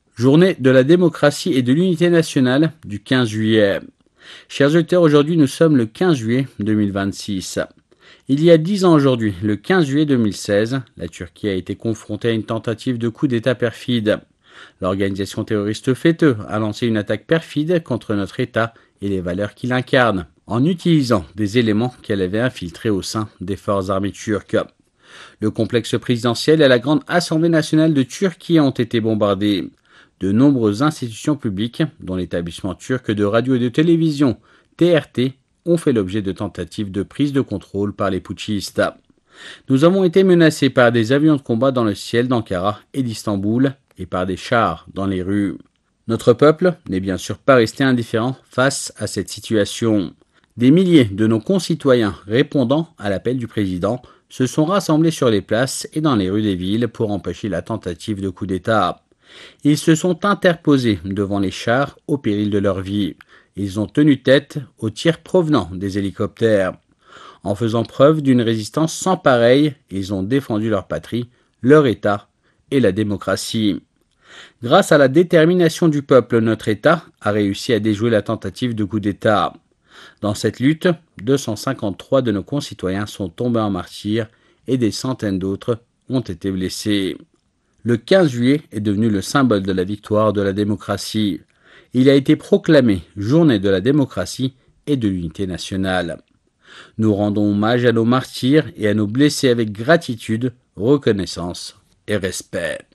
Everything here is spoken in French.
Journée de la démocratie et de l'unité nationale du 15 juillet. Chers auditeurs, aujourd'hui nous sommes le 15 juillet 2026. Il y a 10 ans aujourd'hui, le 15 juillet 2016, la Turquie a été confrontée à une tentative de coup d'État perfide. L'organisation terroriste FETÖ a lancé une attaque perfide contre notre État et les valeurs qu'il incarne, en utilisant des éléments qu'elle avait infiltrés au sein des forces armées turques. Le complexe présidentiel et la grande assemblée nationale de Turquie ont été bombardés. De nombreuses institutions publiques, dont l'établissement turc de radio et de télévision, TRT, ont fait l'objet de tentatives de prise de contrôle par les putschistes. Nous avons été menacés par des avions de combat dans le ciel d'Ankara et d'Istanbul et par des chars dans les rues. Notre peuple n'est bien sûr pas resté indifférent face à cette situation. Des milliers de nos concitoyens répondant à l'appel du président se sont rassemblés sur les places et dans les rues des villes pour empêcher la tentative de coup d'État. Ils se sont interposés devant les chars au péril de leur vie. Ils ont tenu tête aux tirs provenant des hélicoptères. En faisant preuve d'une résistance sans pareille, ils ont défendu leur patrie, leur État et la démocratie. Grâce à la détermination du peuple, notre État a réussi à déjouer la tentative de coup d'État. Dans cette lutte, 253 de nos concitoyens sont tombés en martyrs et des centaines d'autres ont été blessés. Le 15 juillet est devenu le symbole de la victoire de la démocratie. Il a été proclamé Journée de la démocratie et de l'unité nationale. Nous rendons hommage à nos martyrs et à nos blessés avec gratitude, reconnaissance et respect.